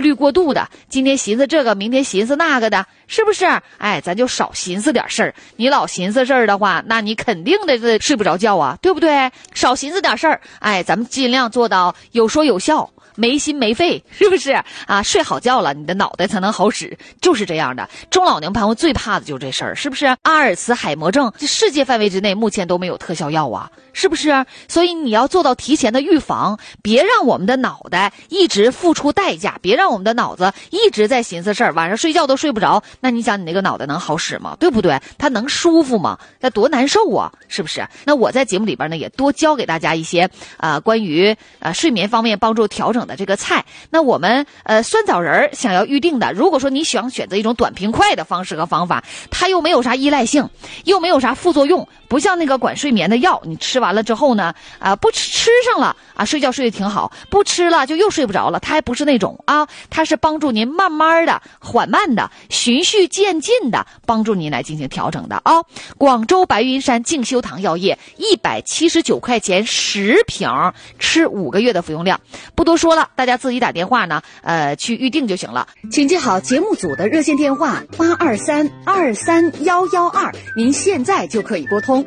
虑过度的，今天寻思这个，明天寻思那个的，是不是？哎，咱就少寻思点事儿。你老寻思事儿的话，那你肯定的是睡不着觉啊，对不对？少寻思点事儿，哎，咱们尽量做到有说有笑。没心没肺，是不是啊？睡好觉了，你的脑袋才能好使，就是这样的。中老年朋友最怕的就是这事儿，是不是？阿尔茨海默症，这世界范围之内目前都没有特效药啊，是不是？所以你要做到提前的预防，别让我们的脑袋一直付出代价，别让我们的脑子一直在寻思事儿，晚上睡觉都睡不着。那你想，你那个脑袋能好使吗？对不对？它能舒服吗？那多难受啊，是不是？那我在节目里边呢，也多教给大家一些关于睡眠方面帮助调整的这个菜。那我们酸枣仁想要预定的，如果说你想选择一种短平快的方式和方法，它又没有啥依赖性，又没有啥副作用，不像那个管睡眠的药，你吃完了之后呢不吃上了啊，睡觉睡得挺好，不吃了就又睡不着了。它还不是那种啊，它是帮助您慢慢的缓慢的循序渐进的帮助您来进行调整的啊。广州白云山静修堂药业179块钱10瓶，吃5个月的服用量。不多说了，大家自己打电话呢去预定就行了。 请记好节目组的热线电话823-23112，您现在就可以拨通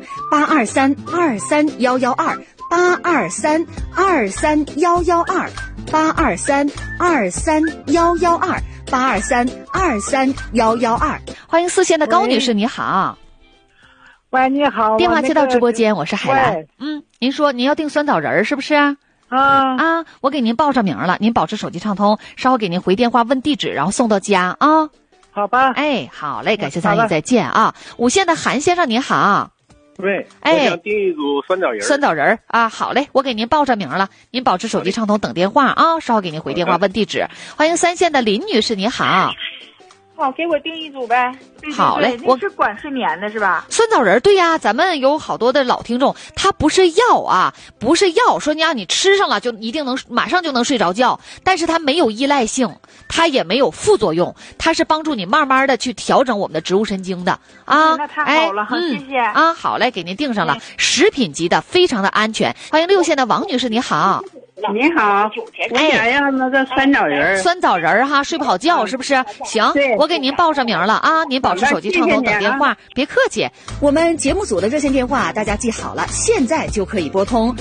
823-23112，823-23112，823-23112，823-23112。 欢迎四线的高女士，你好。 喂，你好。 电话接到直播间，我是海兰。您说您要订酸枣仁是不是啊？我给您报上名了，您保持手机畅通，稍后给您回电话问地址，然后送到家啊。 好吧。 哎，好嘞，感谢参与，再见啊。5线的韩先生您好。 喂，我想订一组酸枣仁。 酸枣仁啊，好嘞，我给您报上名了，您保持手机畅通，等电话啊，稍后给您回电话问地址。欢迎3线的林女士，你好。 好，给我订一组呗。 好嘞， 我是管睡眠的是吧？ 酸枣仁，对呀，咱们有好多的老听众，它不是药啊，不是药，说你让你吃上了就一定能马上就能睡着觉，但是它没有依赖性，它也没有副作用，它是帮助你慢慢的去调整我们的植物神经的啊。 那太好了，好，谢谢啊。好嘞，给您订上了，食品级的，非常的安全。欢迎6线的王女士，你好。 你好，我想要那个酸枣仁。 酸枣仁哈，睡不好觉是不是？行，我给您报上名了啊，您保持手机畅通，等电话，别客气。 我们节目组的热线电话大家记好了，现在就可以拨通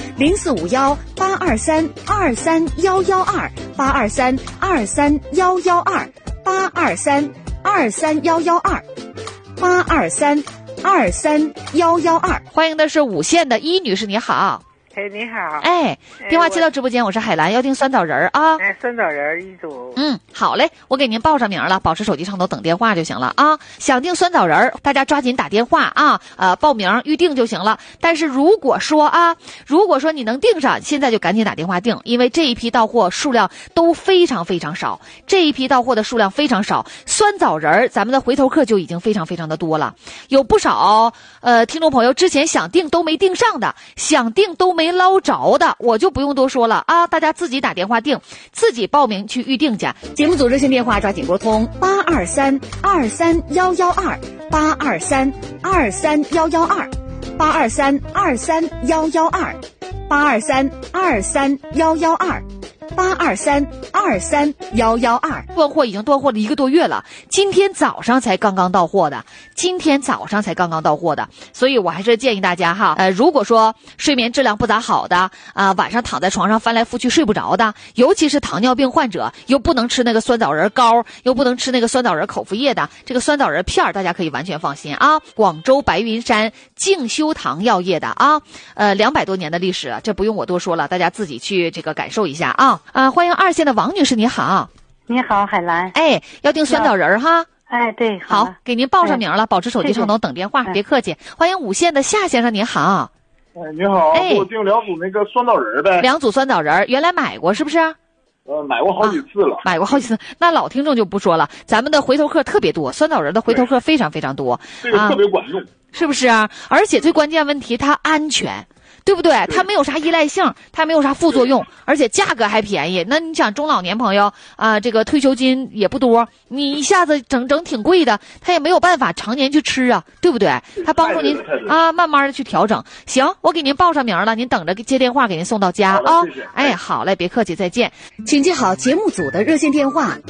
04518232112，823-23112，823-23112，823-23112。欢迎的是5线的伊女士，你好。 哎，你好。 电话接到直播间，我是海兰，要订酸枣仁啊。 酸枣仁一组。 好嘞，我给您报上名了，保持手机畅通，等电话就行了啊。想订酸枣仁，大家抓紧打电话啊，报名预定就行了。但是如果说你能订上，现在就赶紧打电话订，因为这一批到货数量都非常非常少，酸枣仁咱们的回头客就已经非常非常的多了，有不少听众朋友之前想订都没订上的，想订都没捞着的，我就不用多说了啊，大家自己打电话订，自己报名去预定去。 节目组热线电话抓紧拨通823-23112，823-23112，823-23112，823-23112。 断货已经断货了1个多月了，今天早上才刚刚到货的，所以我还是建议大家哈，如果说睡眠质量不咋好的晚上躺在床上翻来覆去睡不着的，尤其是糖尿病患者，又不能吃那个酸枣仁膏，又不能吃那个酸枣仁口服液的，这个酸枣仁片大家可以完全放心啊。广州白云山静修堂药业的啊，200多年的历史，这不用我多说了，大家自己去这个感受一下啊。欢迎2线的王女士，你好。 你好，海兰。 要订酸枣仁哈。 对， 好，给您报上名了，保持手机畅通，等电话，别客气。欢迎5线的夏先生，你好。 你好，给我订2组那个酸枣仁呗。 2组酸枣仁，原来买过是不是？ 买过好几次了。 买过好几次，那老听众就不说了，咱们的回头客特别多，酸枣仁的回头客非常非常多， 这个特别管用， 是不是啊？而且最关键问题，它安全。对不对？它没有啥依赖性，它没有啥副作用，而且价格还便宜。那你想中老年朋友这个退休金也不多，你一下子整挺贵的，他也没有办法常年去吃啊，对不对？他帮助您慢慢的去调整。行，我给您报上名了，您等着接电话给您送到家啊。好嘞，别客气，再见。 请记好节目组的热线电话